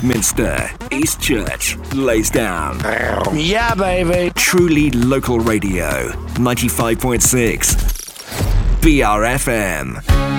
Minster, East Church, Laysdown. Yeah, baby. Truly local radio. 95.6 BRFM.